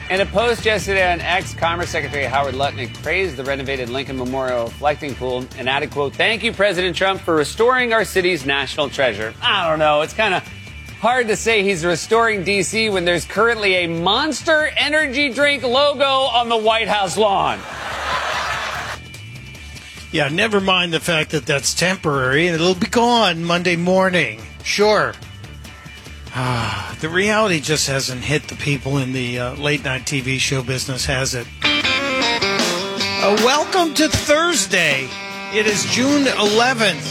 In a post yesterday on X, Commerce Secretary Howard Lutnick praised the renovated Lincoln Memorial Reflecting Pool and added, quote, "Thank you, President Trump, for restoring our city's national treasure." I don't know. It's kind of hard to say he's restoring D.C. when there's currently a Monster Energy drink logo on the White House lawn. Yeah, never mind the fact that that's temporary. It'll be gone Monday morning. Sure. The reality just hasn't hit the people in the late-night TV show business, has it? Welcome to Thursday. It is June 11th,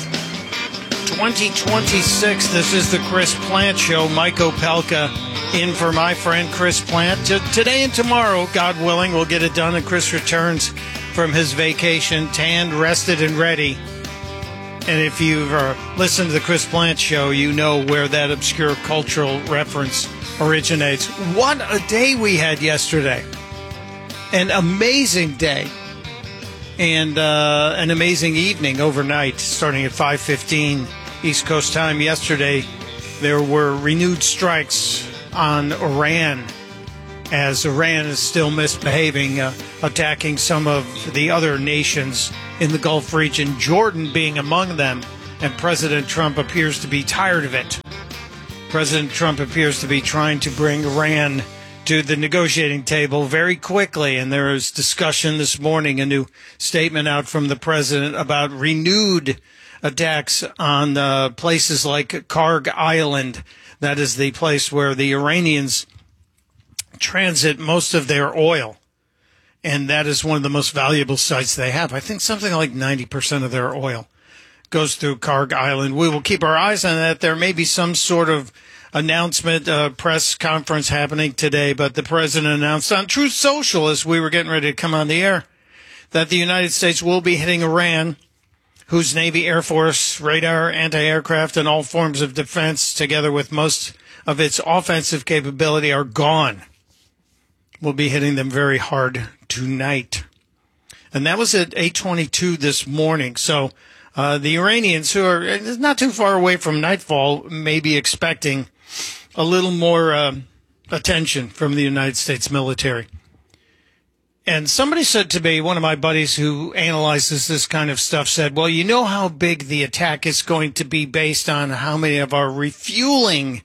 2026. This is the Chris Plant Show. Mike Opelka in for my friend Chris Plant. Today and tomorrow, God willing, we'll get it done, and Chris returns from his vacation, tanned, rested, and ready. And if you've listened to the Chris Plant Show, you know where that obscure cultural reference originates. What a day we had yesterday. An amazing day. And an amazing evening overnight, starting at 5:15 East Coast time yesterday. There were renewed strikes on Iran, as Iran is still misbehaving, attacking some of the other nations in the Gulf region, Jordan being among them, and President Trump appears to be tired of it. President Trump appears to be trying to bring Iran to the negotiating table very quickly, and there is discussion this morning, a new statement out from the president about renewed attacks on places like Karg Island. That is the place where the Iranians transit most of their oil. And that is one of the most valuable sites they have. I think something like 90% of their oil goes through Karg Island. We will keep our eyes on that. There may be some sort of announcement, press conference happening today, but the president announced on Truth Social, as we were getting ready to come on the air, that the United States will be hitting Iran, whose Navy, Air Force, radar, anti-aircraft, and all forms of defense, together with most of its offensive capability, are gone. We'll be hitting them very hard tonight. And that was at 8:22 this morning. So the Iranians, who are not too far away from nightfall, may be expecting a little more attention from the United States military. And somebody said to me, one of my buddies who analyzes this kind of stuff said, well, you know how big the attack is going to be based on how many of our refueling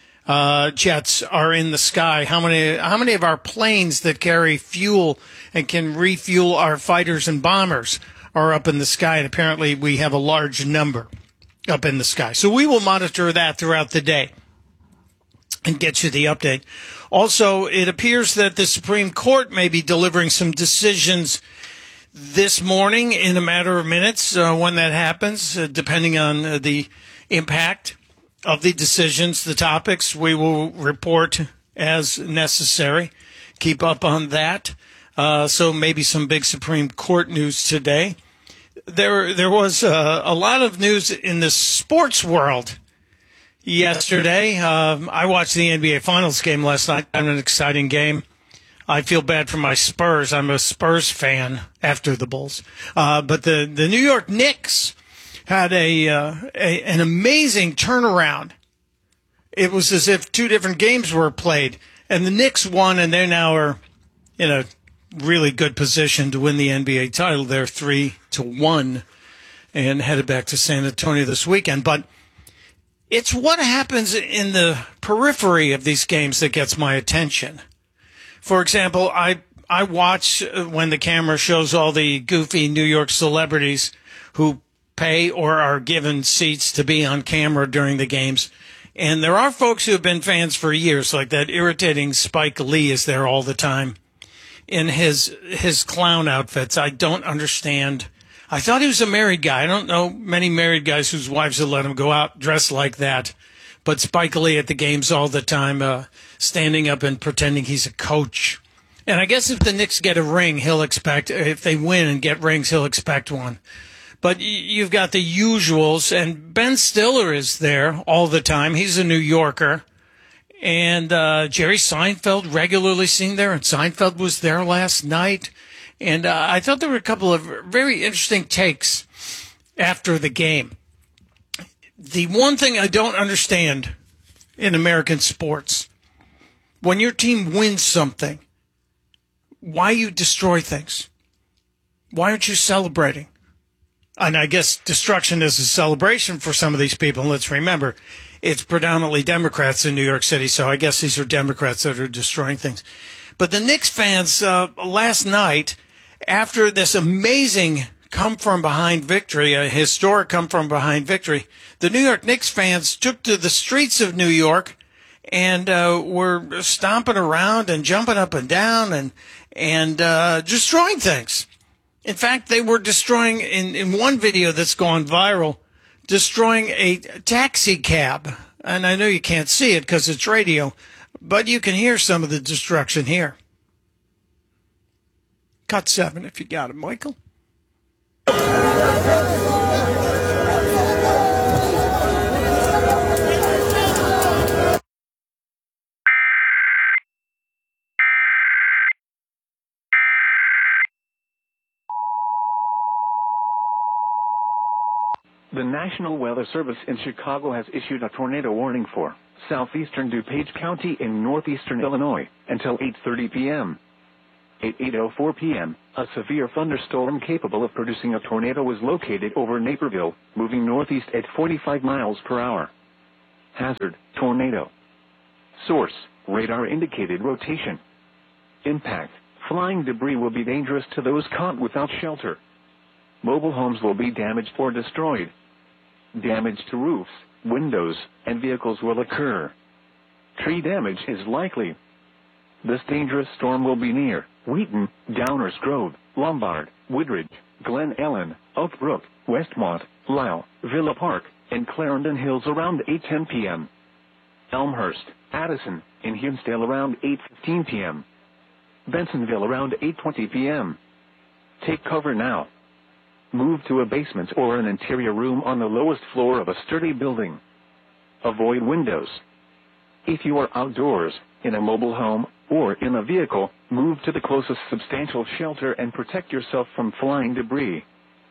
jets are in the sky. How many of our planes that carry fuel and can refuel our fighters and bombers are up in the sky? And apparently we have a large number up in the sky. So we will monitor that throughout the day and get you the update. Also, it appears that the Supreme Court may be delivering some decisions this morning in a matter of minutes when that happens, depending on the impact of the decisions, the topics. We will report as necessary. Keep up on that. So maybe some big Supreme Court news today. There was a lot of news in the sports world yesterday. I watched the NBA Finals game last night. An exciting game. I feel bad for my Spurs. I'm a Spurs fan after the Bulls. But the New York Knicks had an amazing turnaround. It was as if two different games were played, and the Knicks won, and they now are in a really good position to win the NBA title. They're 3-1 and headed back to San Antonio this weekend. But it's what happens in the periphery of these games that gets my attention. For example, I watch when the camera shows all the goofy New York celebrities who pay or are given seats to be on camera during the games. And there are folks who have been fans for years, like that irritating Spike Lee is there all the time in his clown outfits. I don't understand. I thought he was a married guy. I don't know many married guys whose wives have let him go out dressed like that. But Spike Lee at the games all the time, standing up and pretending he's a coach. And I guess if the Knicks get a ring, if they win and get rings, he'll expect one. But you've got the usuals, and Ben Stiller is there all the time. He's a New Yorker. And Jerry Seinfeld regularly seen there, and Seinfeld was there last night. And I thought there were a couple of very interesting takes after the game. The one thing I don't understand in American sports, when your team wins something, why you destroy things. Why aren't you celebrating? And I guess destruction is a celebration for some of these people. And let's remember, it's predominantly Democrats in New York City, so I guess these are Democrats that are destroying things. But the Knicks fans last night, after this amazing come-from-behind victory, a historic come-from-behind victory, the New York Knicks fans took to the streets of New York and were stomping around and jumping up and down and destroying things. In fact, they were destroying, in one video that's gone viral, destroying a taxi cab. And I know you can't see it because it's radio, but you can hear some of the destruction here. Cut 7 if you got it, Michael. The National Weather Service in Chicago has issued a tornado warning for southeastern DuPage County in northeastern Illinois until 8:30 p.m. At 8:04 p.m., a severe thunderstorm capable of producing a tornado was located over Naperville, moving northeast at 45 miles per hour. Hazard, tornado. Source, radar indicated rotation. Impact, flying debris will be dangerous to those caught without shelter. Mobile homes will be damaged or destroyed. Damage to roofs, windows, and vehicles will occur. Tree damage is likely. This dangerous storm will be near Wheaton, Downers Grove, Lombard, Woodridge, Glen Ellen, Oak Brook, Westmont, Lisle, Villa Park, and Clarendon Hills around 8:10 p.m. Elmhurst, Addison, and Hinsdale around 8:15 p.m. Bensonville around 8:20 p.m. Take cover now. Move to a basement or an interior room on the lowest floor of a sturdy building. Avoid windows. If you are outdoors, in a mobile home, or in a vehicle, move to the closest substantial shelter and protect yourself from flying debris.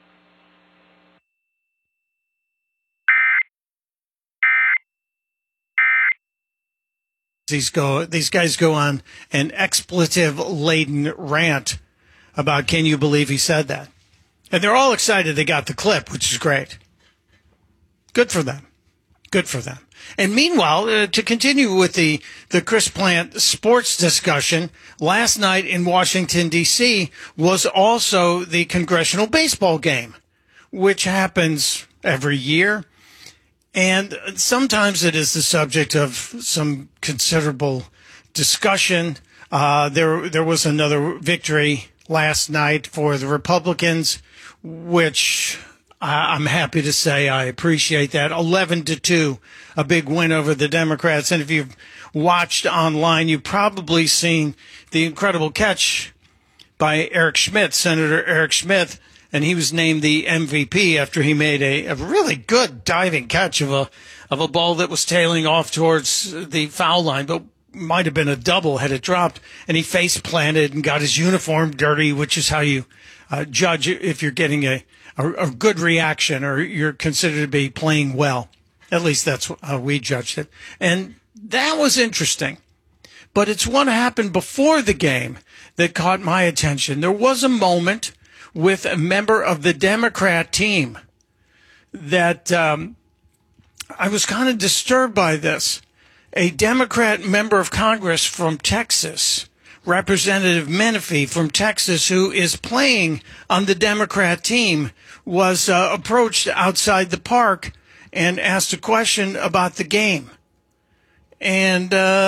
These guys go on an expletive-laden rant about, can you believe he said that? And they're all excited they got the clip, which is great. Good for them. Good for them. And meanwhile, to continue with the Chris Plant sports discussion, last night in Washington, D.C. was also the congressional baseball game, which happens every year. And sometimes it is the subject of some considerable discussion. There was another victory last night for the Republicans, which I'm happy to say I appreciate that. 11-2, a big win over the Democrats. And if you've watched online, you've probably seen the incredible catch by Eric Schmidt, Senator Eric Schmidt, and he was named the MVP after he made a really good diving catch of a ball that was tailing off towards the foul line, but might have been a double had it dropped. And he face planted and got his uniform dirty, which is how you judge if you're getting a good reaction or you're considered to be playing well. At least that's how we judged it. And that was interesting. But it's what happened before the game that caught my attention. There was a moment with a member of the Democrat team that I was kind of disturbed by this. A Democrat member of Congress from Texas, Representative Menifee from Texas, who is playing on the Democrat team, was approached outside the park and asked a question about the game. And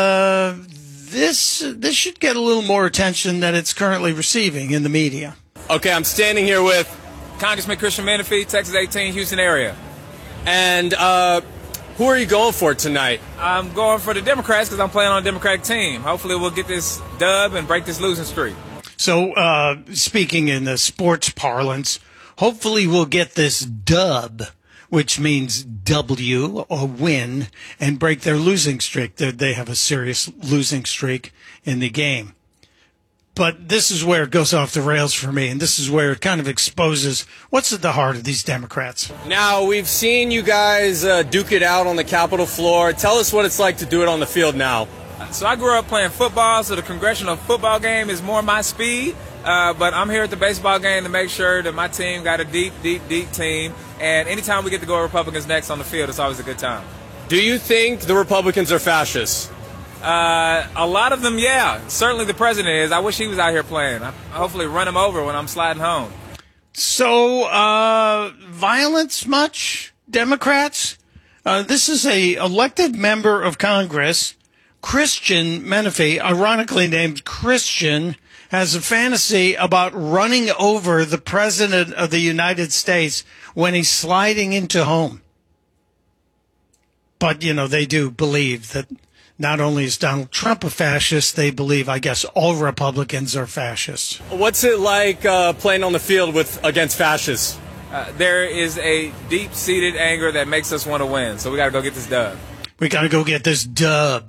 this should get a little more attention than it's currently receiving in the media. Okay, I'm standing here with Congressman Christian Menifee, Texas 18, Houston area. And who are you going for tonight? I'm going for the Democrats because I'm playing on a Democratic team. Hopefully we'll get this dub and break this losing streak. So speaking in the sports parlance, hopefully we'll get this dub, which means W, or win, and break their losing streak. They have a serious losing streak in the game. But this is where it goes off the rails for me, and this is where it kind of exposes what's at the heart of these Democrats. Now, we've seen you guys duke it out on the Capitol floor. Tell us what it's like to do it on the field now. So I grew up playing football, so the congressional football game is more my speed. But I'm here at the baseball game to make sure that my team got a deep, deep, deep team. And anytime we get to go Republicans next on the field, it's always a good time. Do you think the Republicans are fascists? A lot of them, yeah. Certainly the president is. I wish he was out here playing. I hopefully run him over when I'm sliding home. So, violence much, Democrats? This is a elected member of Congress, Christian Menefee, ironically named Christian, has a fantasy about running over the president of the United States when he's sliding into home. But, you know, they do believe that not only is Donald Trump a fascist, they believe, I guess, all Republicans are fascists. What's it like playing on the field against fascists? There is a deep-seated anger that makes us want to win, so we got to go get this dub. We got to go get this dub.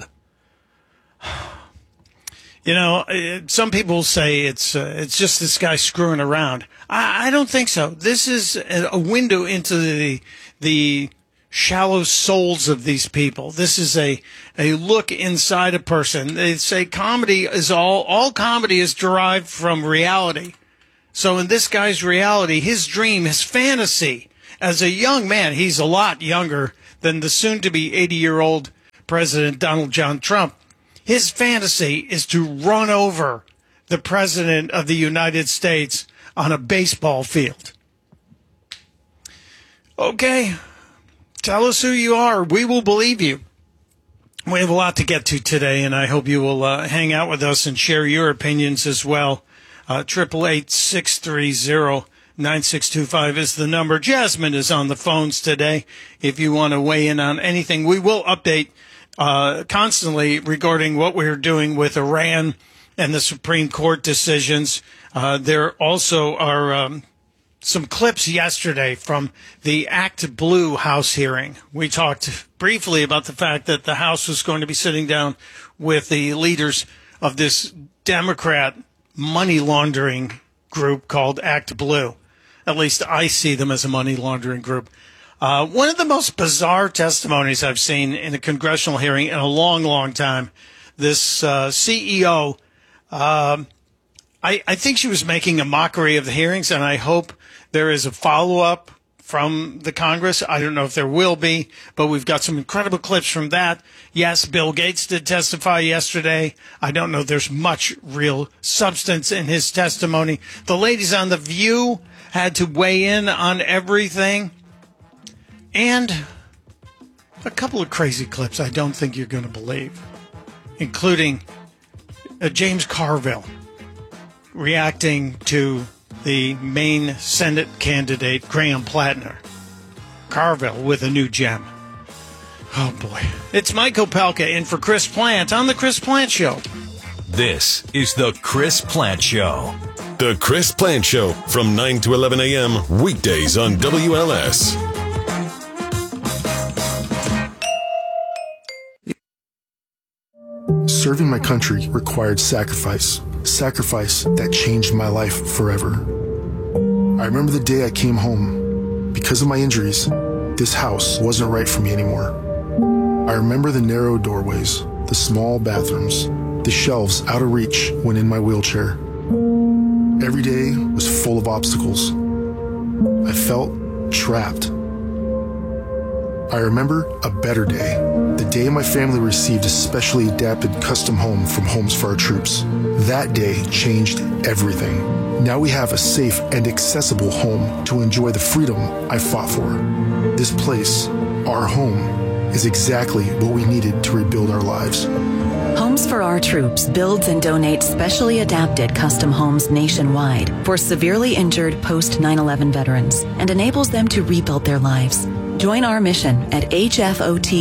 You know, some people say it's just this guy screwing around. I don't think so. This is a window into the shallow souls of these people. This is a look inside a person. They say comedy is all comedy is derived from reality. So in this guy's reality, his dream, his fantasy, as a young man, he's a lot younger than the soon-to-be 80-year-old President Donald John Trump. His fantasy is to run over the President of the United States on a baseball field. Okay, tell us who you are. We will believe you. We have a lot to get to today, and I hope you will hang out with us and share your opinions as well. 888-630-9625 is the number. Jasmine is on the phones today. If you want to weigh in on anything, we will update constantly regarding what we're doing with Iran and the Supreme Court decisions. There also are some clips yesterday from the Act Blue House hearing. We talked briefly about the fact that the House was going to be sitting down with the leaders of this Democrat money laundering group called Act Blue. At least I see them as a money laundering group. One of the most bizarre testimonies I've seen in a congressional hearing in a long, long time. This CEO, I think she was making a mockery of the hearings, and I hope there is a follow-up from the Congress. I don't know if there will be, but we've got some incredible clips from that. Yes, Bill Gates did testify yesterday. I don't know if there's much real substance in his testimony. The ladies on The View had to weigh in on everything. And a couple of crazy clips I don't think you're going to believe, including James Carville reacting to the Maine Senate candidate, Graham Plattner. Carville with a new gem. Oh, boy. It's Mike Opelka in for Chris Plant on The Chris Plant Show. This is The Chris Plant Show. The Chris Plant Show from 9 to 11 a.m. weekdays on WLS. Serving my country required sacrifice that changed my life forever. I remember the day I came home. Because of my injuries, this house wasn't right for me anymore. I remember the narrow doorways, the small bathrooms, the shelves out of reach when in my wheelchair. Every day was full of obstacles. I felt trapped. I remember a better day, the day my family received a specially adapted custom home from Homes for Our Troops. That day changed everything. Now we have a safe and accessible home to enjoy the freedom I fought for. This place, our home, is exactly what we needed to rebuild our lives. Homes for Our Troops builds and donates specially adapted custom homes nationwide for severely injured post-9/11 veterans and enables them to rebuild their lives. Join our mission at HFOT.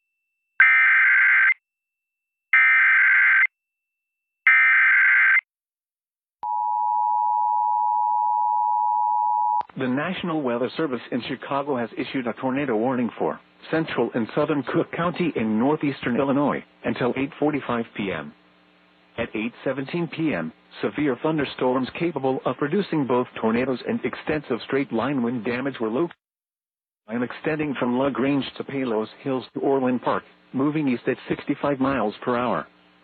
The National Weather Service in Chicago has issued a tornado warning for central and southern Cook County in northeastern Illinois until 8:45 p.m. At 8:17 p.m., severe thunderstorms capable of producing both tornadoes and extensive straight-line wind damage were located. I'm extending from LaGrange to Palos Hills to Orland Park, moving east at 65 miles per hour.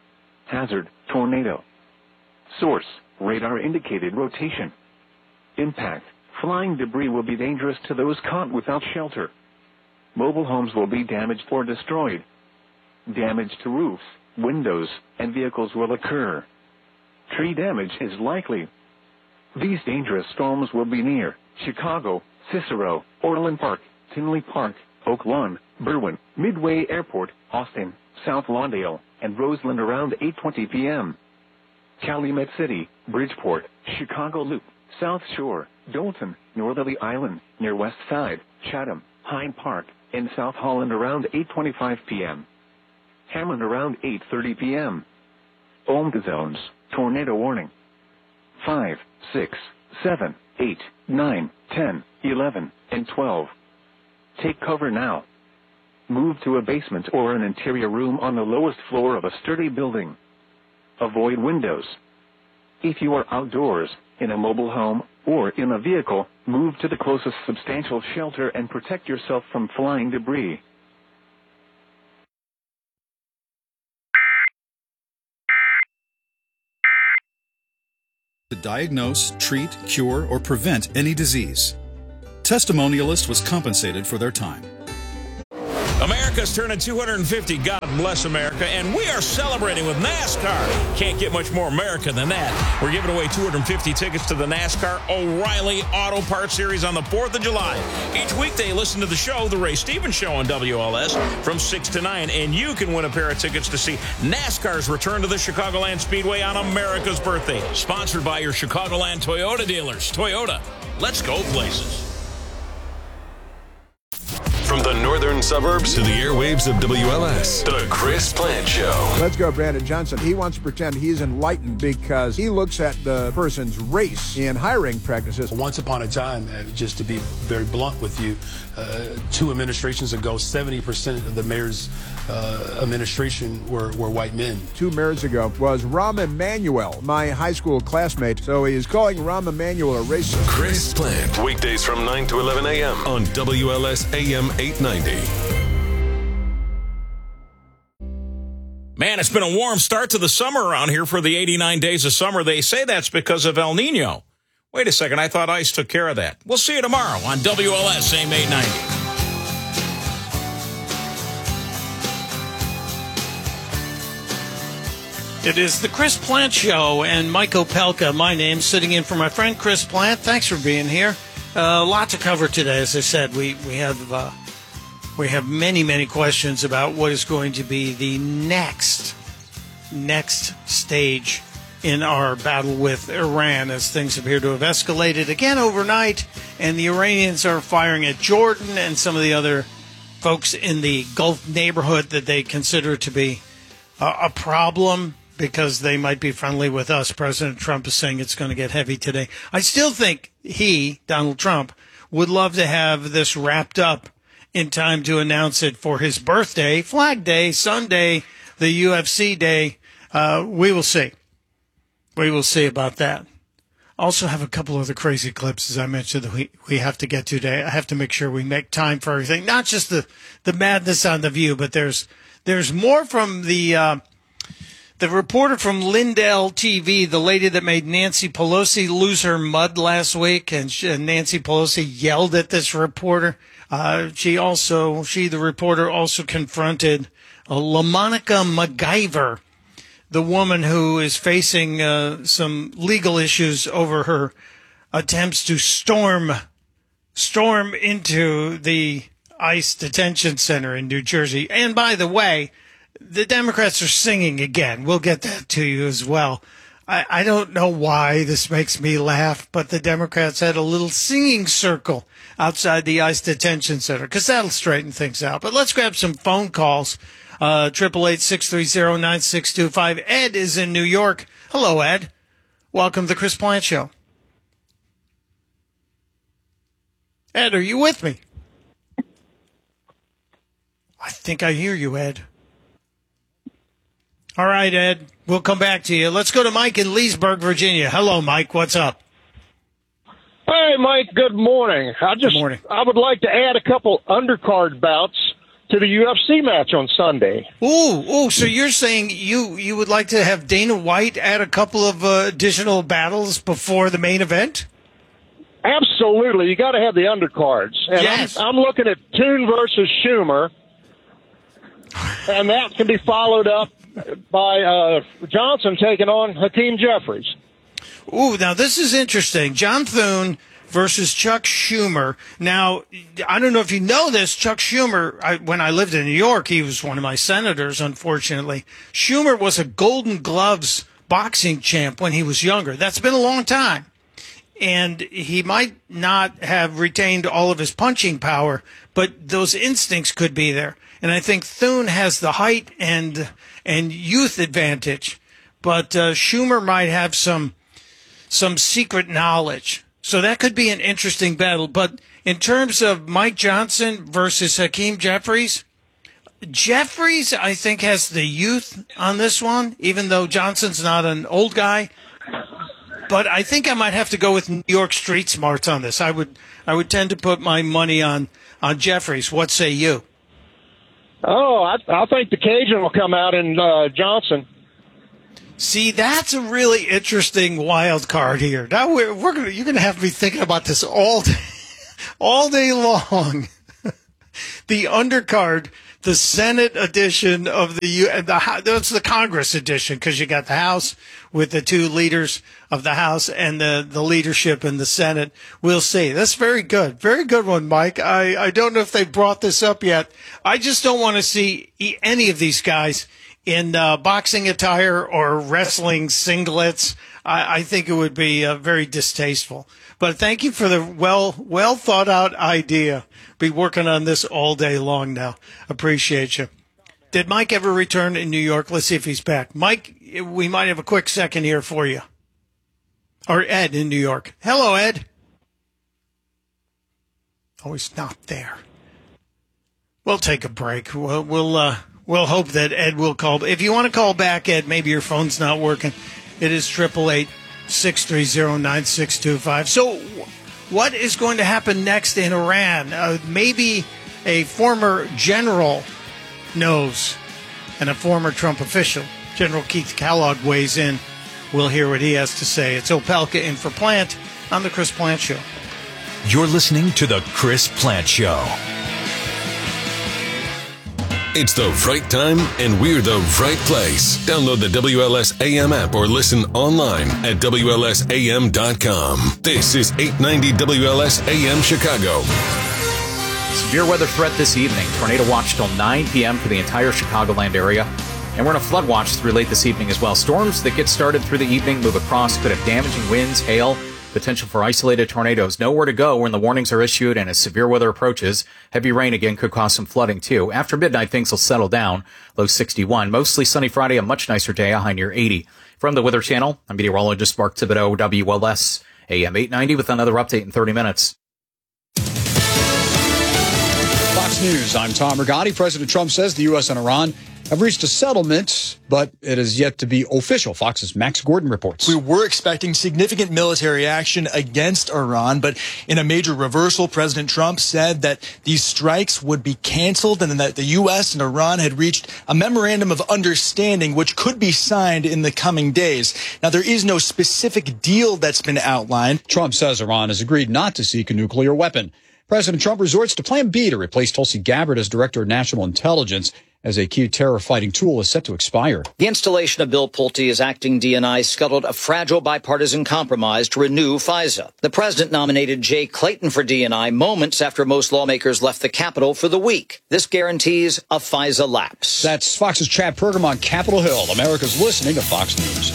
Hazard, tornado. Source, radar indicated rotation. Impact, flying debris will be dangerous to those caught without shelter. Mobile homes will be damaged or destroyed. Damage to roofs, windows, and vehicles will occur. Tree damage is likely. These dangerous storms will be near Chicago, Cicero, Orland Park, Tinley Park, Oak Lawn, Berwyn, Midway Airport, Austin, South Lawndale, and Roseland around 8:20 p.m. Calumet City, Bridgeport, Chicago Loop, South Shore, Dolton, Northerly Island, near West Side, Chatham, Hyde Park, and South Holland around 8:25 p.m. Hammond around 8:30 p.m. Omega zones, tornado warning. 5, 6, 7, 8, 9, 10, 11, and 12. Take cover now. Move to a basement or an interior room on the lowest floor of a sturdy building. Avoid windows. If you are outdoors, in a mobile home, or in a vehicle, move to the closest substantial shelter and protect yourself from flying debris. To diagnose, treat, cure, or prevent any disease. Testimonialist was compensated for their time. America's turning 250. God bless America. And we are celebrating with NASCAR. Can't get much more America than that. We're giving away 250 tickets to the NASCAR O'Reilly Auto Parts Series on the 4th of July. Each weekday, listen to the show, The Ray Stevens Show on WLS from 6 to 9. And you can win a pair of tickets to see NASCAR's return to the Chicagoland Speedway on America's birthday. Sponsored by your Chicagoland Toyota dealers. Toyota, let's go places. From the northern suburbs to the airwaves of WLS, The Chris Plant Show. Let's go, Brandon Johnson. He wants to pretend he's enlightened because he looks at the person's race in hiring practices. Once upon a time, just to be very blunt with you, 2 administrations ago, 70% of the mayor's administration were white men. 2 mayors ago was Rahm Emanuel, my high school classmate. So he is calling Rahm Emanuel a racist. Chris Plant, weekdays from 9 to 11 a.m. on WLS AM 890. Man, it's been a warm start to the summer around here for the 89 days of summer. They say that's because of El Nino. Wait a second, I thought ICE took care of that. We'll see you tomorrow on WLS AM 890. It is the Chris Plant Show, and Mike Opelka, my name, sitting in for my friend Chris Plant. Thanks for being here. A lot to cover today, as I said. We have many questions about what is going to be the next stage in our battle with Iran, as things appear to have escalated again overnight, and the Iranians are firing at Jordan and some of the other folks in the Gulf neighborhood that they consider to be a problem because they might be friendly with us. President Trump is saying it's going to get heavy today. I still think he, Donald Trump, would love to have this wrapped up in time to announce it for his birthday, Flag Day, Sunday, the UFC Day. We will see. We will see about that. Also have a couple other crazy clips, as I mentioned, that we have to get to today. I have to make sure we make time for everything. Not just the madness on The View, but there's more from the reporter from Lindell TV, the lady that made Nancy Pelosi lose her mud last week, and Nancy Pelosi yelled at this reporter. The reporter, also confronted LaMonica MacGyver, the woman who is facing some legal issues over her attempts to storm into the ICE detention center in New Jersey. And by the way, the Democrats are singing again. We'll get that to you as well. I don't know why this makes me laugh, but the Democrats had a little singing circle outside the ICE detention center, because that'll straighten things out. But let's grab some phone calls. 888-630-9625. Ed is in New York. Hello, Ed. Welcome to the Chris Plant Show. Ed, are you with me? I think I hear you, Ed. All right, Ed, we'll come back to you. Let's go to Mike in Leesburg, Virginia. Hello, Mike. What's up? Hey, Mike. Good morning. Good morning. I would like to add a couple undercard bouts to the UFC match on Sunday. Ooh, so you're saying you would like to have Dana White add a couple of additional battles before the main event? Absolutely. You got to have the undercards. And yes. I'm looking at Toon versus Schumer, and that can be followed up by Johnson taking on Hakeem Jeffries. Ooh, now this is interesting. John Thune versus Chuck Schumer. Now, I don't know if you know this, Chuck Schumer, when I lived in New York, he was one of my senators, unfortunately. Schumer was a Golden Gloves boxing champ when he was younger. That's been a long time. And he might not have retained all of his punching power, but those instincts could be there. And I think Thune has the height and youth advantage, but Schumer might have some secret knowledge. So that could be an interesting battle. But in terms of Mike Johnson versus Hakeem Jeffries, Jeffries, I think, has the youth on this one, even though Johnson's not an old guy. But I think I might have to go with New York street smarts on this. I would tend to put my money on Jeffries. What say you? Oh, I think the Cajun will come out in Johnson. See, that's a really interesting wild card here. Now you're going to have me thinking about this all day long. The undercard, the Senate edition of that's the Congress edition, because you got the House with the two leaders of the House and the leadership in the Senate. We'll see. That's very good. Very good one, Mike. I don't know if they brought this up yet. I just don't want to see any of these guys in boxing attire or wrestling singlets. I think it would be very distasteful. But thank you for the well thought out idea. Be working on this all day long now. Appreciate you. Did Mike ever return in New York? Let's see if he's back. Mike, we might have a quick second here for you. Or Ed in New York. Hello, Ed. Oh, he's not there. We'll take a break. We'll hope that Ed will call. If you want to call back, Ed, maybe your phone's not working. It is 888-630-9625. So what is going to happen next in Iran? Maybe a former general knows, and a former Trump official. General Keith Kellogg weighs in. We'll hear what he has to say. It's Opelka in for Plant on The Chris Plant Show. You're listening to The Chris Plant Show. It's the right time, and we're the right place. Download the WLS AM app or listen online at WLSAM.com. This is 890 WLS AM Chicago. Severe weather threat this evening. Tornado watch till 9 p.m. for the entire Chicagoland area. And we're in a flood watch through late this evening as well. Storms that get started through the evening move across, could have damaging winds, hail, potential for isolated tornadoes. Nowhere to go when the warnings are issued, and as severe weather approaches, heavy rain again could cause some flooding too. After midnight, things will settle down. Low 61. Mostly sunny Friday, a much nicer day, a high near 80. From the Weather Channel, I'm meteorologist Mark Thibodeau, WLS AM 890 with another update in 30 minutes. Fox News, I'm Tom Rigotti. President Trump says the U.S. and Iran have reached a settlement, but it is yet to be official. Fox's Max Gordon reports. We were expecting significant military action against Iran, but in a major reversal, President Trump said that these strikes would be canceled and that the U.S. and Iran had reached a memorandum of understanding, which could be signed in the coming days. Now, there is no specific deal that's been outlined. Trump says Iran has agreed not to seek a nuclear weapon. President Trump resorts to Plan B to replace Tulsi Gabbard as Director of National Intelligence, as a key terror-fighting tool is set to expire. The installation of Bill Pulte as acting DNI scuttled a fragile bipartisan compromise to renew FISA. The president nominated Jay Clayton for DNI moments after most lawmakers left the Capitol for the week. This guarantees a FISA lapse. That's Fox's Chad Pergam on Capitol Hill. America's listening to Fox News.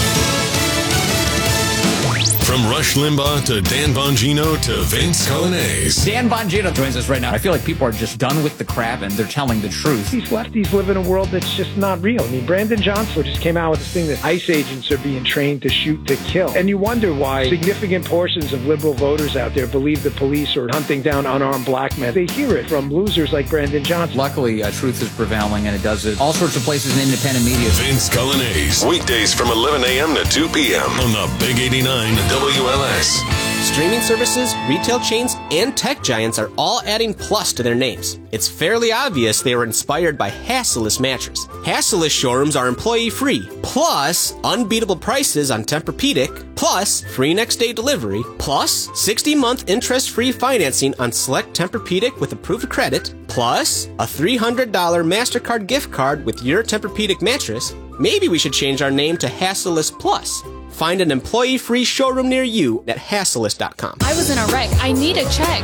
From Rush Limbaugh to Dan Bongino to Vince Colanese. Dan Bongino joins us right now. I feel like people are just done with the crap and they're telling the truth. These lefties live in a world that's just not real. I mean, Brandon Johnson just came out with this thing that ICE agents are being trained to shoot to kill. And you wonder why significant portions of liberal voters out there believe the police are hunting down unarmed black men. They hear it from losers like Brandon Johnson. Luckily, truth is prevailing, and it does it all sorts of places in independent media. Vince Colanese. Weekdays from 11 a.m. to 2 p.m. on the Big 89 WLS. Streaming services, retail chains, and tech giants are all adding Plus to their names. It's fairly obvious they were inspired by Hassellus mattress. Hassellus showrooms are employee-free, plus unbeatable prices on Tempur-Pedic, plus free next-day delivery, plus 60-month interest-free financing on select Tempur-Pedic with approved credit, plus a $300 MasterCard gift card with your Tempur-Pedic mattress. Maybe we should change our name to Hassellus Plus. Find an employee-free showroom near you at Hassellus.com. I was in a wreck. I need a check.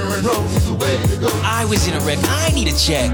I was in a wreck. I need a check.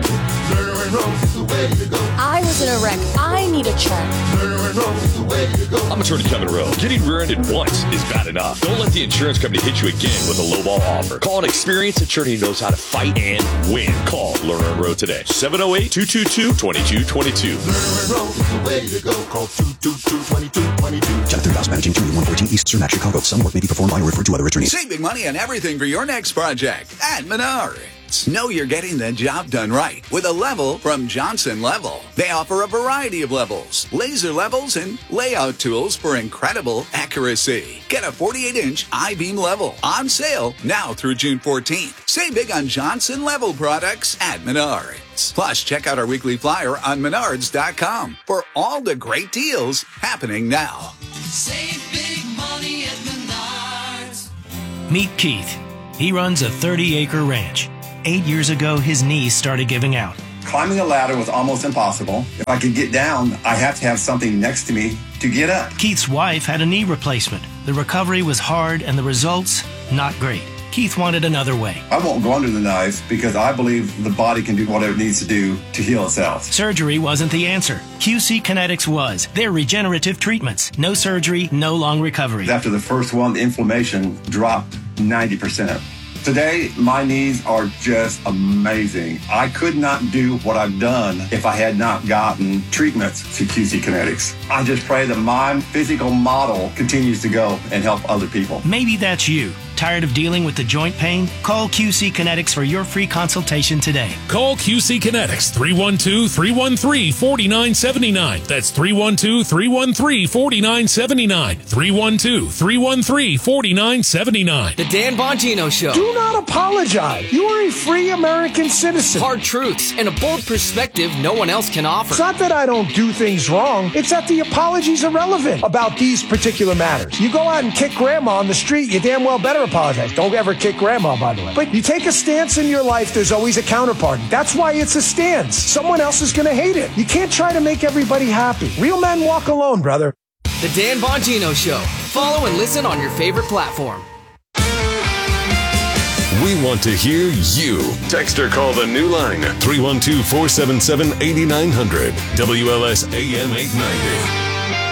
I was in a wreck. I need a check. I'm attorney Kevin Rowe. Getting rear-ended once is bad enough. Don't let the insurance company hit you again with a lowball offer. Call an experienced attorney who knows how to fight and win. Call Lerner and Rowe today. 708-222-2222. Lerner is the way to go. Call 222-2222. Chapter 3000 Managing 2114 East Cermak, Chicago. Some work may be performed by or referred to other attorneys. Save big money on everything for your next project at Menards. Know you're getting the job done right with a level from Johnson Level. They offer a variety of levels, laser levels, and layout tools for incredible accuracy. Get a 48-inch I-beam level on sale now through June 14th. Save big on Johnson Level products at Menards. Plus, check out our weekly flyer on Menards.com for all the great deals happening now. Save big money at Menards. Meet Keith. He runs a 30-acre ranch. 8 years ago, his knees started giving out. Climbing a ladder was almost impossible. If I could get down, I have to have something next to me to get up. Keith's wife had a knee replacement. The recovery was hard and the results, not great. Keith wanted another way. I won't go under the knife because I believe the body can do whatever it needs to do to heal itself. Surgery wasn't the answer. QC Kinetics was. They're regenerative treatments. No surgery, no long recovery. After the first one, the inflammation dropped 90%. Today, my knees are just amazing. I could not do what I've done if I had not gotten treatments to QC Kinetics. I just pray that my physical model continues to go and help other people. Maybe that's you. Tired of dealing with the joint pain? Call QC Kinetics for your free consultation today. Call QC Kinetics 312-313-4979. That's 312-313-4979. 312-313-4979. The Dan Bongino Show. Do not apologize. You are a free American citizen. Hard truths and a bold perspective no one else can offer. It's not that I don't do things wrong. It's that the apologies are irrelevant about these particular matters. You go out and kick grandma on the street, you damn well better apologize. Don't ever kick grandma, by the way. But you take a stance in your life, there's always a counterparty. That's why it's a stance. Someone else is going to hate it. You can't try to make everybody happy. Real men walk alone, brother. The Dan Bongino Show. Follow and listen on your favorite platform. We want to hear you. Text or call the new line 312-477-8900. WLS AM 890.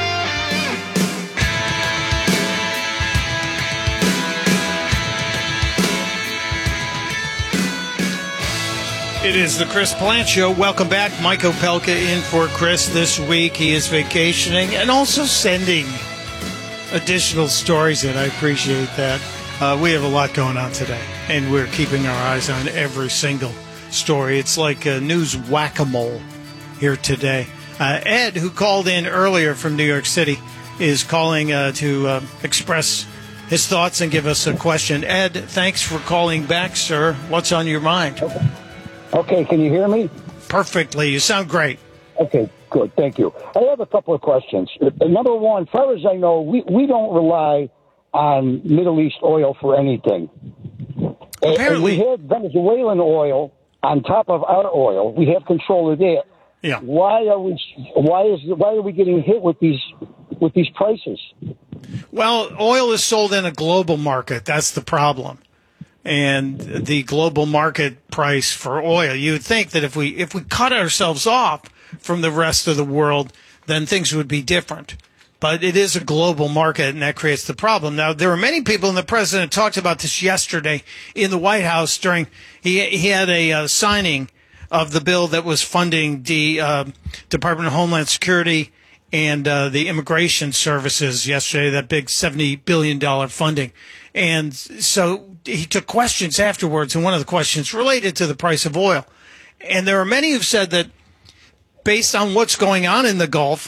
It is the Chris Plant Show. Welcome back. Mike Opelka in for Chris this week. He is vacationing and also sending additional stories in. I appreciate that. We have a lot going on today, and we're keeping our eyes on every single story. It's like news whack-a-mole here today. Ed, who called in earlier from New York City, is calling to express his thoughts and give us a question. Ed, thanks for calling back, sir. What's on your mind? Okay, can you hear me? Perfectly. You sound great. Okay, good. Thank you. I have a couple of questions. Number one, as far as I know, we don't rely on Middle East oil for anything. Apparently. And we have Venezuelan oil on top of our oil. We have control of that. Yeah. Why are we getting hit with these prices? Well, oil is sold in a global market. That's the problem. And the global market price for oil, you would think that if we cut ourselves off from the rest of the world, then things would be different. But it is a global market, and that creates the problem. Now, there were many people, and the president talked about this yesterday in the White House during he had a signing of the bill that was funding the Department of Homeland Security and the Immigration Services yesterday, that big $70 billion funding. And so he took questions afterwards, and one of the questions related to the price of oil. And there are many who've said that based on what's going on in the Gulf,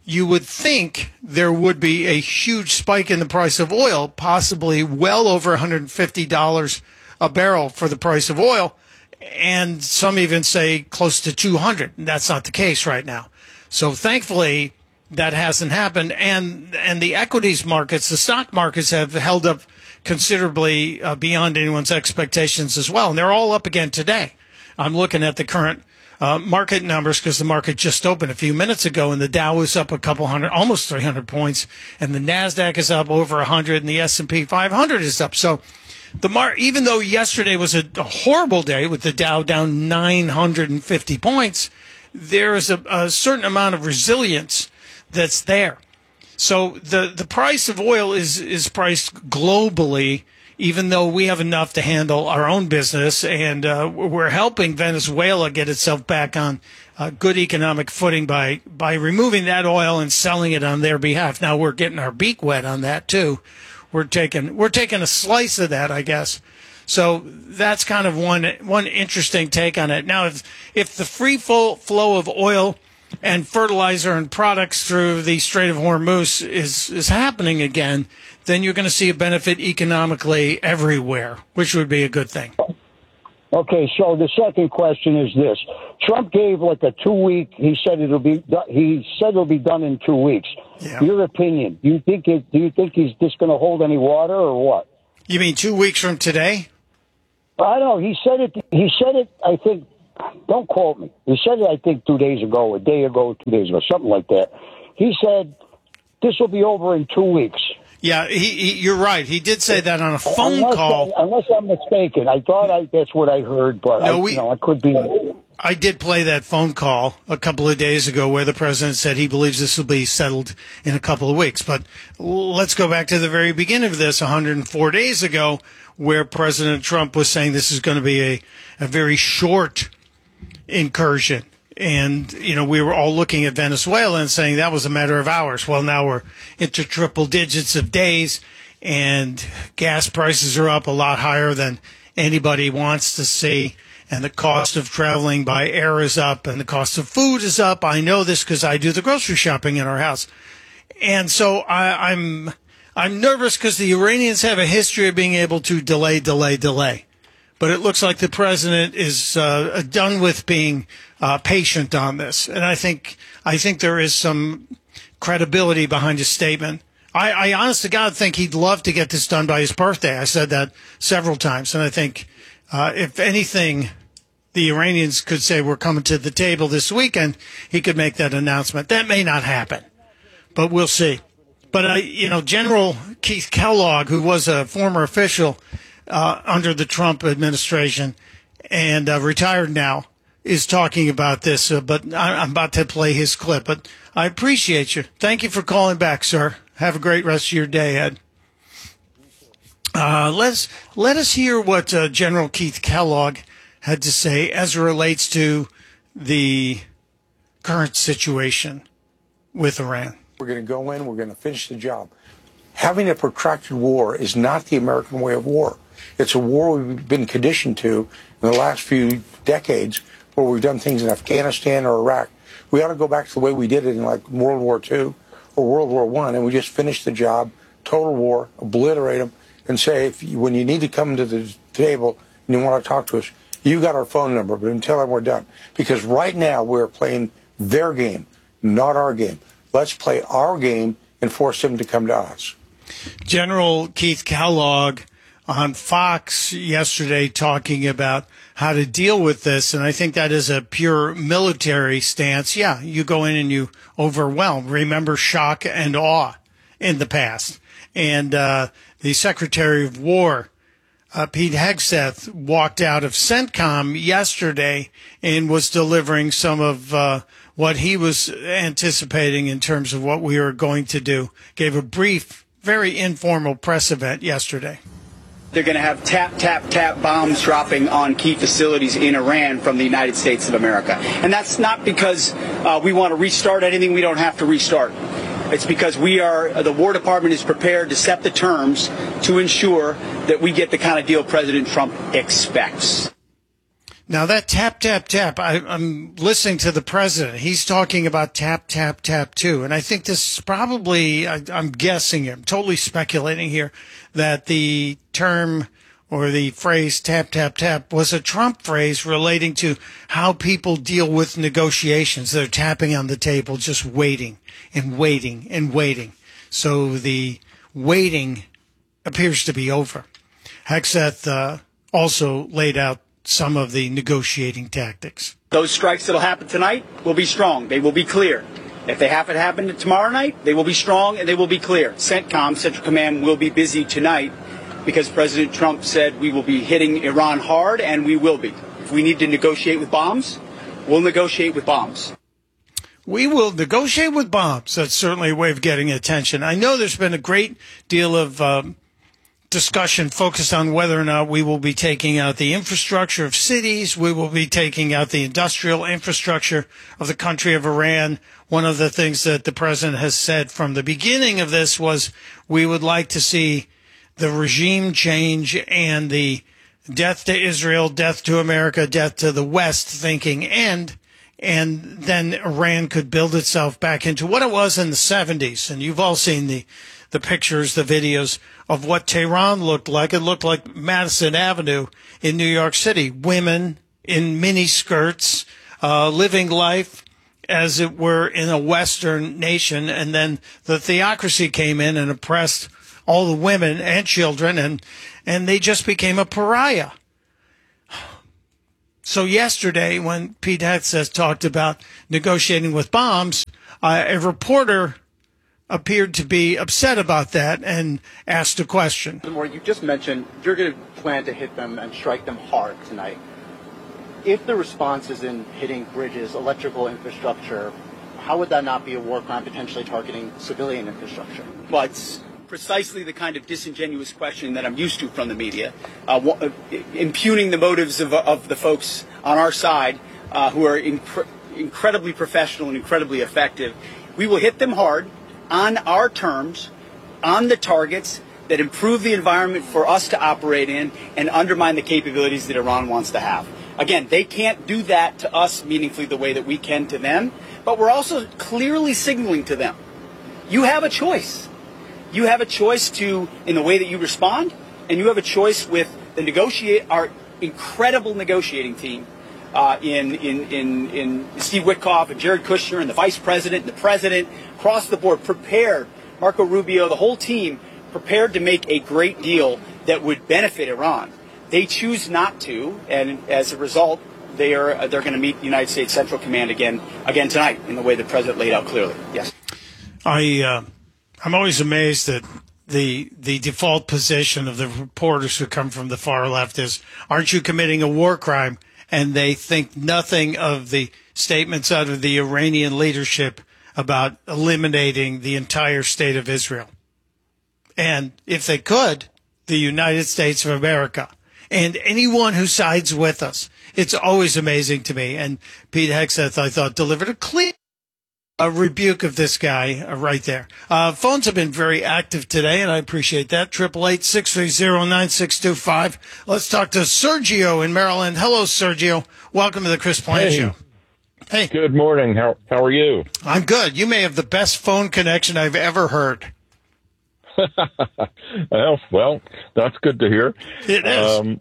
you would think there would be a huge spike in the price of oil, possibly well over $150 a barrel for the price of oil, and some even say close to $200. That's not the case right now. So thankfully, that hasn't happened, and the equities markets, the stock markets, have held up considerably beyond anyone's expectations as well, and they're all up again today. I'm looking at the current market numbers because the market just opened a few minutes ago, and the Dow was up a couple hundred, almost 300 points, and the Nasdaq is up over 100, and the S&P 500 is up. So even though yesterday was a horrible day with the Dow down 950 points, there is a certain amount of resilience that's there. So the price of oil is priced globally, even though we have enough to handle our own business, and we're helping Venezuela get itself back on good economic footing by removing that oil and selling it on their behalf. Now we're getting our beak wet on that too. We're taking a slice of that, I guess. So that's kind of one interesting take on it. Now, if the free flow of oil and fertilizer and products through the Strait of Hormuz is happening again, then you're going to see a benefit economically everywhere, which would be a good thing. Okay, so the second question is this: Trump gave like a 2-week. He said it'll be done in 2 weeks. Yeah. Your opinion? Do you think he's just going to hold any water or what? You mean 2 weeks from today? I don't know. He said it. I think. Don't quote me. He said it, I think, 2 days ago, a day ago, 2 days ago, something like that. He said this will be over in 2 weeks. Yeah, you're right. He did say that on a phone call. Unless I'm mistaken. I thought that's what I heard, but I could be. I did play that phone call a couple of days ago where the president said he believes this will be settled in a couple of weeks. But let's go back to the very beginning of this, 104 days ago, where President Trump was saying this is going to be a very short incursion. And, we were all looking at Venezuela and saying that was a matter of hours. Well, now we're into triple digits of days, and gas prices are up a lot higher than anybody wants to see. And the cost of traveling by air is up, and the cost of food is up. I know this because I do the grocery shopping in our house. And so I'm nervous because the Iranians have a history of being able to delay. But it looks like the president is done with being patient on this, and I think there is some credibility behind his statement. I honest to God think he'd love to get this done by his birthday. I said that several times, and I think if anything, the Iranians could say we're coming to the table this weekend. He could make that announcement. That may not happen, but we'll see. But General Keith Kellogg, who was a former official under the Trump administration and retired now, is talking about this, but I'm about to play his clip. But I appreciate you. Thank you for calling back, sir. Have a great rest of your day, Ed. Let us hear what General Keith Kellogg had to say as it relates to the current situation with Iran. We're going to go in, we're going to finish the job. Having a protracted war is not the American way of war. It's a war we've been conditioned to in the last few decades, where we've done things in Afghanistan or Iraq. We ought to go back to the way we did it in like World War II or World War I, and we just finish the job, total war, obliterate them, and say, when you need to come to the table and you want to talk to us, you got our phone number, but until then we're done. Because right now we're playing their game, not our game. Let's play our game and force them to come to us. General Keith Kellogg on Fox yesterday talking about how to deal with this, and I think that is a pure military stance. Yeah, you go in and you overwhelm. Remember shock and awe in the past. And the Secretary of War, Pete Hegseth, walked out of CENTCOM yesterday and was delivering some of what he was anticipating in terms of what we are going to do. Gave a brief, very informal press event yesterday. They're going to have tap bombs dropping on key facilities in Iran from the United States of America. And that's not because we want to restart anything we don't have to restart. It's because the War Department is prepared to set the terms to ensure that we get the kind of deal President Trump expects. Now that tap, tap, tap, I'm listening to the president. He's talking about tap, tap, tap too. And I think this is probably, I'm guessing, I'm totally speculating here, that the term or the phrase tap, tap, tap was a Trump phrase relating to how people deal with negotiations. They're tapping on the table, just waiting and waiting and waiting. So the waiting appears to be over. Hegseth also laid out some of the negotiating tactics. Those strikes that'll happen tonight will be strong. They will be clear. If they happen to happen tomorrow night, they will be strong and they will be clear. CENTCOM, Central Command, will be busy tonight because President Trump said we will be hitting Iran hard, and we will be. If we need to negotiate with bombs, we'll negotiate with bombs. We will negotiate with bombs. That's certainly a way of getting attention. I know there's been a great deal of discussion focused on whether or not we will be taking out the infrastructure of cities. We will be taking out the industrial infrastructure of the country of Iran. One of the things that the president has said from the beginning of this was we would like to see the regime change and the death to Israel, death to America, death to the West thinking end. And then Iran could build itself back into what it was in the 70s. And you've all seen the pictures, the videos of what Tehran looked like. It looked like Madison Avenue in New York City. Women in mini skirts, living life as it were in a Western nation. And then the theocracy came in and oppressed all the women and children, and they just became a pariah. So yesterday, when Pete Hegseth talked about negotiating with bombs, a reporter appeared to be upset about that and asked a question. You just mentioned you're going to plan to hit them and strike them hard tonight. If the response is in hitting bridges, electrical infrastructure, how would that not be a war crime potentially targeting civilian infrastructure? Well, it's precisely the kind of disingenuous question that I'm used to from the media, impugning the motives of the folks on our side who are incredibly professional and incredibly effective. We will hit them hard on our terms, on the targets that improve the environment for us to operate in and undermine the capabilities that Iran wants to have. Again, they can't do that to us meaningfully the way that we can to them, but we're also clearly signaling to them, you have a choice. You have a choice in the way that you respond, and you have a choice with our incredible negotiating team in Steve Witkoff and Jared Kushner and the vice president and the president, across the board, prepared, Marco Rubio, the whole team, prepared to make a great deal that would benefit Iran. They choose not to, and as a result, they're going to meet the United States Central Command again tonight in the way the president laid out clearly. Yes. I'm always amazed that the default position of the reporters who come from the far left is, aren't you committing a war crime? And they think nothing of the statements out of the Iranian leadership about eliminating the entire state of Israel. And if they could, the United States of America and anyone who sides with us. It's always amazing to me. And Pete Hegseth, I thought, delivered a clear rebuke of this guy right there. Phones have been very active today, and I appreciate that. 888-630-9625. Let's talk to Sergio in Maryland. Hello, Sergio. Welcome to the Chris Plante Show. Hey. Good morning. How are you? I'm good. You may have the best phone connection I've ever heard. Well, that's good to hear. It is.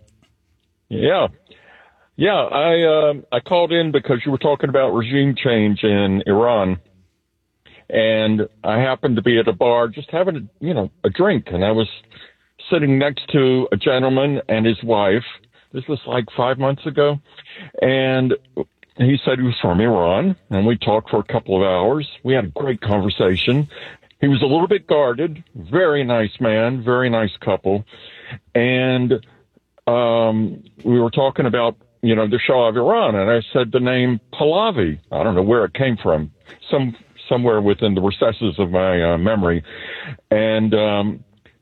I called in because you were talking about regime change in Iran. And I happened to be at a bar just having, a drink. And I was sitting next to a gentleman and his wife. This was like 5 months ago. And he said he was from Iran. And we talked for a couple of hours. We had a great conversation. He was a little bit guarded. Very nice man. Very nice couple. And we were talking about, the Shah of Iran. And I said the name Pahlavi. I don't know where it came from. Somewhere within the recesses of my memory. And the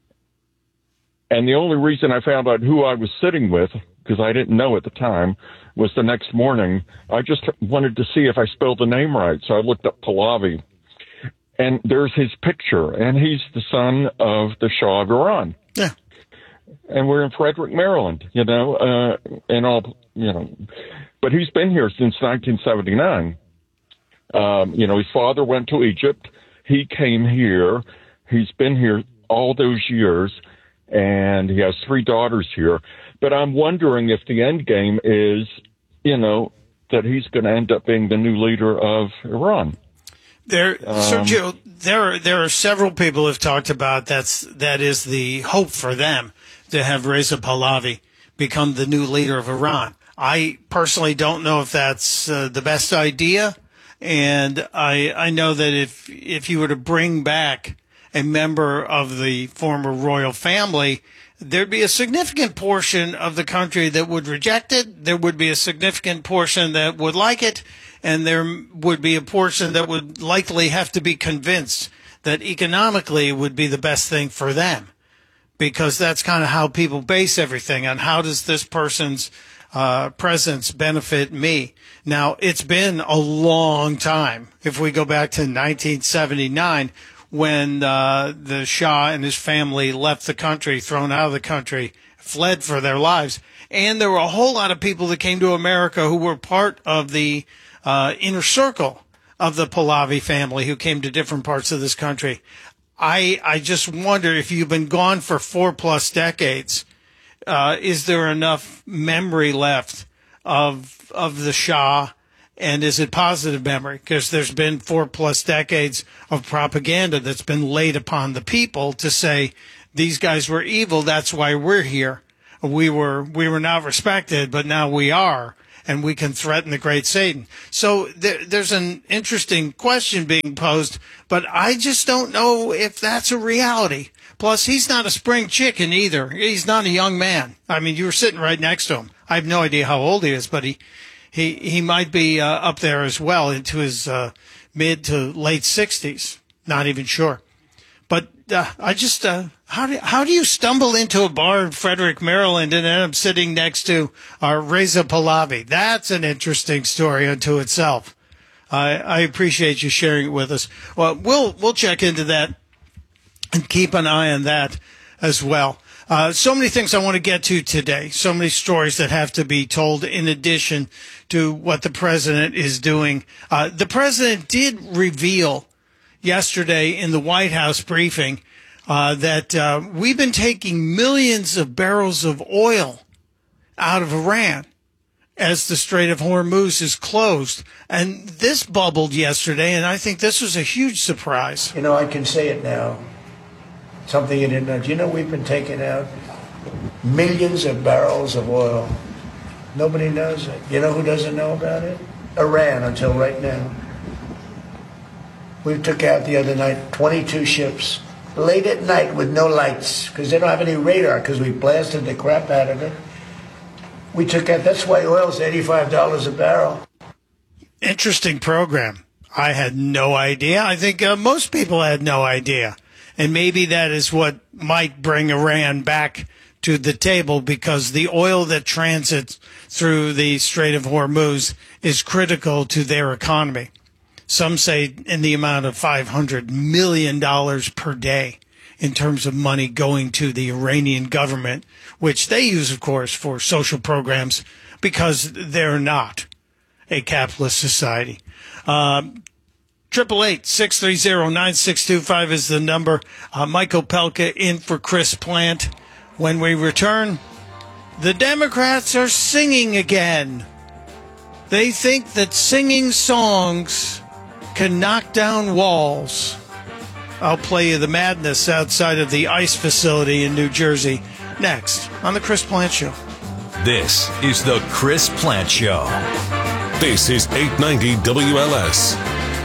only reason I found out who I was sitting with, because I didn't know at the time, was the next morning. I just wanted to see if I spelled the name right. So I looked up Pahlavi. And there's his picture. And he's the son of the Shah of Iran. Yeah. and we're in Frederick, Maryland, and all, but he's been here since 1979. His father went to Egypt. He came here. He's been here all those years, and he has 3 daughters here. But I'm wondering if the end game is, that he's going to end up being the new leader of Iran. Sergio, there are several people who have talked about that is the hope for them to have Reza Pahlavi become the new leader of Iran. I personally don't know if that's the best idea, and I know that if you were to bring back a member of the former royal family, there'd be a significant portion of the country that would reject it. There would be a significant portion that would like it. And there would be a portion that would likely have to be convinced that economically it would be the best thing for them. Because that's kind of how people base everything on how does this person's presence benefit me. Now, it's been a long time. If we go back to 1979, when the Shah and his family left the country, thrown out of the country, fled for their lives. And there were a whole lot of people that came to America who were part of the inner circle of the Pahlavi family who came to different parts of this country. I just wonder if you've been gone for 4+ decades, is there enough memory left of the Shah? And is it positive memory? Because there's been 4+ decades of propaganda that's been laid upon the people to say these guys were evil. That's why we're here. We were not respected, but now we are, and we can threaten the great Satan. So there's an interesting question being posed, but I just don't know if that's a reality. Plus, he's not a spring chicken either. He's not a young man. I mean, you were sitting right next to him. I have no idea how old he is, but he might be up there as well into his mid to late 60s. Not even sure. But I just how do you stumble into a bar in Frederick, Maryland, and end up sitting next to Reza Pahlavi? That's an interesting story unto itself. I appreciate you sharing it with us. Well, we'll check into that and keep an eye on that as well. So many things I want to get to today. So many stories that have to be told in addition to what the president is doing. The president did reveal yesterday in the White House briefing that we've been taking millions of barrels of oil out of Iran as the Strait of Hormuz is closed. And this bubbled yesterday, and I think this was a huge surprise. I can say it now. Something you didn't know. Do you know we've been taking out millions of barrels of oil? Nobody knows it. You know who doesn't know about it? Iran, until right now. We took out the other night 22 ships late at night with no lights because they don't have any radar because we blasted the crap out of it. We took out, that's why oil's $85 a barrel. Interesting program. I had no idea. I think most people had no idea. And maybe that is what might bring Iran back to the table because the oil that transits through the Strait of Hormuz is critical to their economy. Some say in the amount of $500 million per day in terms of money going to the Iranian government, which they use, of course, for social programs because they're not a capitalist society. 888-630-9625 is the number. Mike Opelka in for Chris Plant. When we return, the Democrats are singing again. They think that singing songs can knock down walls. I'll play you the madness outside of the ICE facility in New Jersey next on The Chris Plant Show. This is The Chris Plant Show. This is 890 WLS.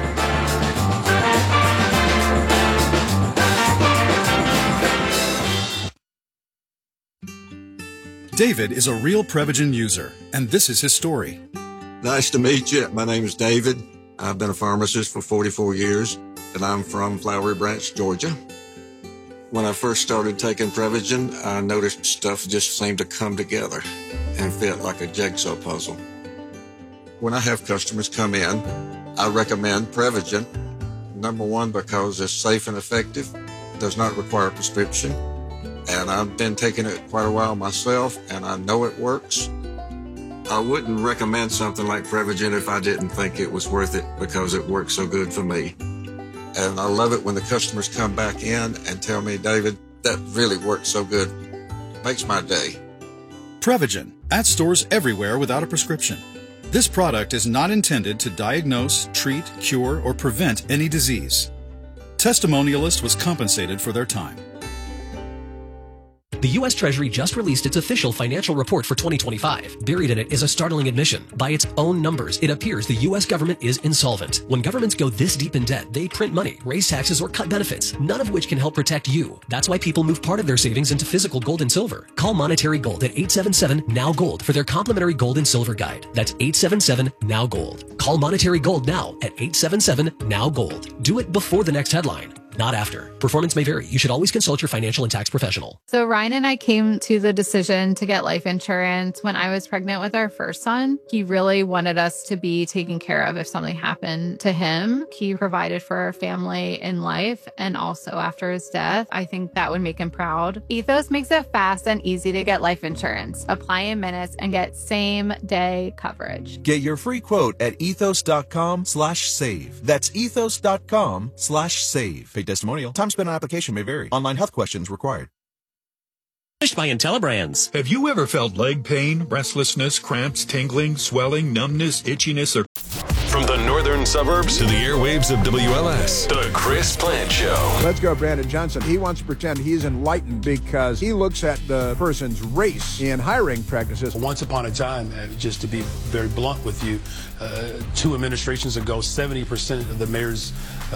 David is a real Prevagen user, and this is his story. Nice to meet you. My name is David. I've been a pharmacist for 44 years, and I'm from Flowery Branch, Georgia. When I first started taking Prevagen, I noticed stuff just seemed to come together and fit like a jigsaw puzzle. When I have customers come in, I recommend Prevagen. Number one, because it's safe and effective, does not require a prescription, and I've been taking it quite a while myself, and I know it works. I wouldn't recommend something like Prevagen if I didn't think it was worth it because it works so good for me. And I love it when the customers come back in and tell me, David, that really works so good. Makes my day. Prevagen, at stores everywhere without a prescription. This product is not intended to diagnose, treat, cure, or prevent any disease. Testimonialist was compensated for their time. The U.S. Treasury just released its official financial report for 2025. Buried in it is a startling admission. By its own numbers, it appears the U.S. government is insolvent. When governments go this deep in debt, they print money, raise taxes, or cut benefits, none of which can help protect you. That's why people move part of their savings into physical gold and silver. Call Monetary Gold at 877-NOW-GOLD for their complimentary gold and silver guide. That's 877-NOW-GOLD. Call Monetary Gold now at 877-NOW-GOLD. Do it before the next headline, not after. Performance may vary. You should always consult your financial and tax professional. So Ryan and I came to the decision to get life insurance when I was pregnant with our first son. He really wanted us to be taken care of if something happened to him. He provided for our family in life and also after his death. I think that would make him proud. Ethos makes it fast and easy to get life insurance. Apply in minutes and get same-day coverage. Get your free quote at ethos.com/save. That's ethos.com/save. Paid testimonial. Time spent on application may vary. Online health questions required. Finished by IntelliBrands. Have you ever felt leg pain, restlessness, cramps, tingling, swelling, numbness, itchiness, or... From the northern suburbs to the airwaves of WLS, The Chris Plant Show. Let's go, Brandon Johnson. He wants to pretend he's enlightened because he looks at the person's race in hiring practices. Once upon a time, just to be very blunt with you, 2 administrations ago, 70% of the mayors